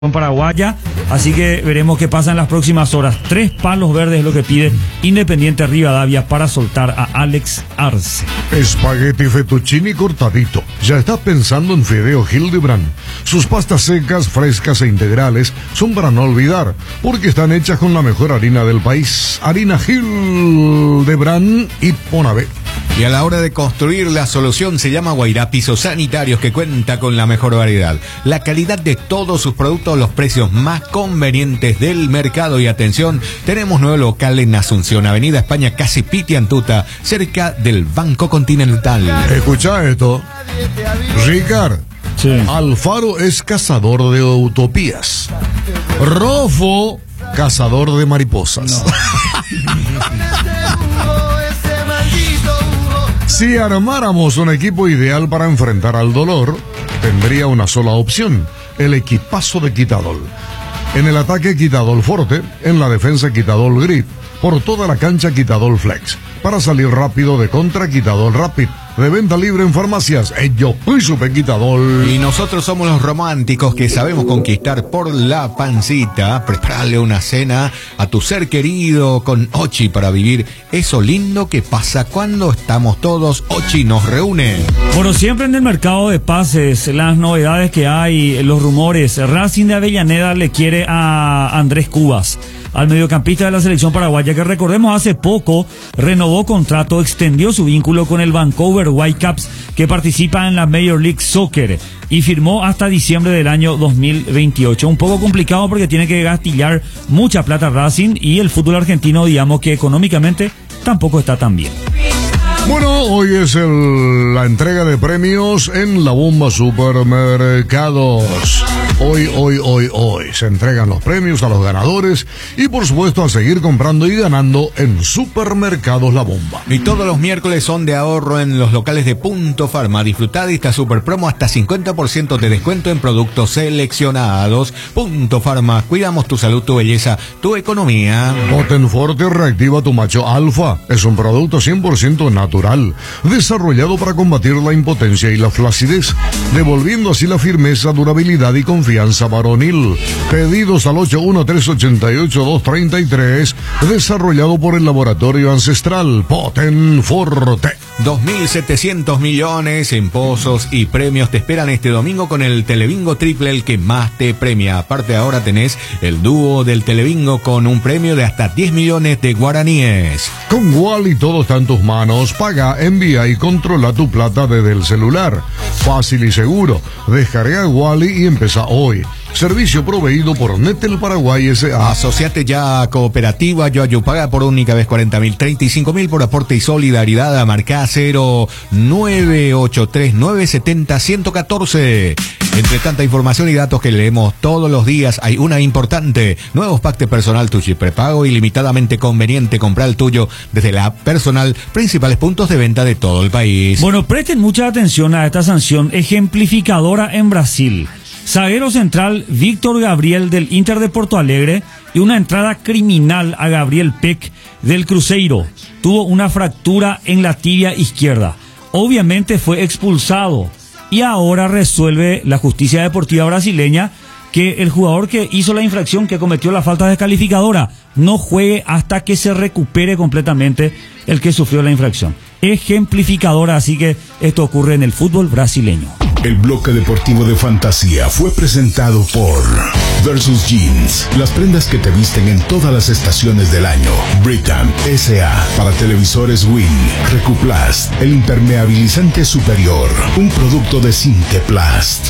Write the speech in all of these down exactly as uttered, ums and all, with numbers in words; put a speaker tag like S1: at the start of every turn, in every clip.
S1: paraguaya, así que veremos qué pasa en las próximas horas. Tres palos verdes es lo que pide Independiente Rivadavia para soltar a Alex Arce.
S2: Espagueti fettuccini cortadito. Ya está pensando en Fideo Hildebrand. Sus pastas secas, frescas e integrales son para no olvidar, porque están hechas con la mejor harina del país. Harina Hildebrand y Ponabé.
S3: Y a la hora de construir, la solución se llama Guairá Pisos Sanitarios, que cuenta con la mejor variedad, la calidad de todos sus productos, los precios más convenientes del mercado. Y atención, tenemos nuevo local en Asunción, Avenida España, casi Pitiantuta, cerca del Banco Continental.
S2: Escucha esto, Ricard.
S1: Sí.
S2: Alfaro es cazador de utopías. Rofo, cazador de mariposas. No. Si armáramos un equipo ideal para enfrentar al dolor, tendría una sola opción: el equipazo de Quitadol. En el ataque, Quitadol Forte; en la defensa, Quitadol Grip; por toda la cancha, Quitadol Flex; para salir rápido de contra, Quitadol Rapid. De venta libre en farmacias. Ello y supe Quitadol.
S3: Y nosotros somos los románticos que sabemos conquistar por la pancita. Prepararle una cena a tu ser querido con Ochi para vivir eso lindo que pasa cuando estamos todos. Ochi nos reúne.
S1: Bueno, siempre en el mercado de pases, las novedades que hay, los rumores. Racing de Avellaneda le quiere a Andrés Cubas, al mediocampista de la selección paraguaya, que recordemos hace poco renovó contrato, extendió su vínculo con el Vancouver Whitecaps, que participa en la Major League Soccer, y firmó hasta diciembre del año dos mil veintiocho. Un poco complicado porque tiene que gastillar mucha plata Racing, y el fútbol argentino, digamos que económicamente tampoco está tan bien.
S2: Bueno, hoy es el, la entrega de premios en La Bomba Supermercados. Hoy, hoy, hoy, hoy se entregan los premios a los ganadores y, por supuesto, a seguir comprando y ganando en Supermercados La Bomba.
S3: Y todos los miércoles son de ahorro en los locales de Punto Farma. Disfrutad de esta super promo, hasta cincuenta por ciento de descuento en productos seleccionados. Punto Farma, cuidamos tu salud, tu belleza, tu economía.
S2: Potenforte reactiva tu macho alfa. Es un producto cien por ciento natural, desarrollado para combatir la impotencia y la flacidez, devolviendo así la firmeza, durabilidad y confianza varonil. Pedidos al ocho uno tres ocho ocho dos tres tres, desarrollado por el Laboratorio Ancestral. Potenforte.
S3: dos mil setecientos millones en pozos y premios te esperan este domingo con el Telebingo Triple, el que más te premia. Aparte, ahora tenés el dúo del Telebingo con un premio de hasta diez millones de guaraníes.
S2: Con Wally todo está en tus manos. Paga, envía y controla tu plata desde el celular. Fácil y seguro. Descarga Wally y empieza hoy. Servicio proveído por Netel Paraguay S A.
S3: Asociate ya a Cooperativa Yoayu. Paga por única vez cuarenta mil, treinta y cinco mil por aporte y solidaridad. A marcar cero nueve ocho tres nueve siete cero uno uno cuatro. Entre tanta información y datos que leemos todos los días, hay una importante: nuevos packs de personal Tuchi prepago ilimitadamente conveniente. Comprar el tuyo desde la app personal, principales puntos de venta de todo el país.
S1: Bueno, presten mucha atención a esta sanción ejemplificadora en Brasil. Zaguero central Víctor Gabriel del Inter de Porto Alegre y una entrada criminal a Gabriel Peck del Cruzeiro. Tuvo una fractura en la tibia izquierda. Obviamente fue expulsado y ahora resuelve la justicia deportiva brasileña que el jugador que hizo la infracción, que cometió la falta descalificadora, no juegue hasta que se recupere completamente el que sufrió la infracción. Ejemplificadora, así que esto ocurre en el fútbol brasileño.
S4: El bloque deportivo de fantasía fue presentado por Versus Jeans, las prendas que te visten en todas las estaciones del año. Britam S A para televisores Win. Recuplast, el impermeabilizante superior, un producto de Sinteplast.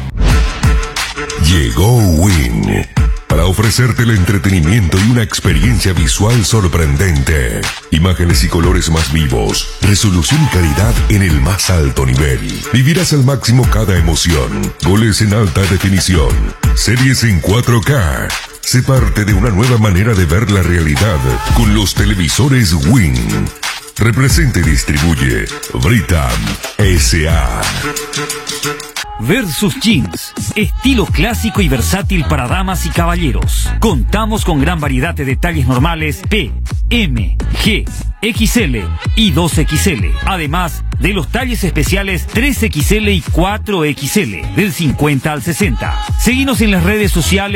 S5: Llegó Win para ofrecerte el entretenimiento y una experiencia visual sorprendente. Imágenes y colores más vivos, resolución y calidad en el más alto nivel. Vivirás al máximo cada emoción. Goles en alta definición, series en cuatro K. Sé parte de una nueva manera de ver la realidad con los televisores Win. Representa y distribuye Britam S A.
S6: Versus Jeans, estilo clásico y versátil para damas y caballeros. Contamos con gran variedad de detalles normales P, M, G, equis ele y dos equis ele. Además de los talles especiales tres equis ele y cuatro equis ele, del cincuenta al sesenta. Seguinos en las redes sociales